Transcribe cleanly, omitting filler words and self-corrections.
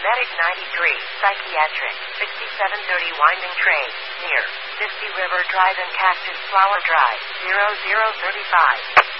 Medic 93, Psychiatric, 6730 Winding Train, near Misty River Drive and Cactus Flower Drive, 0035.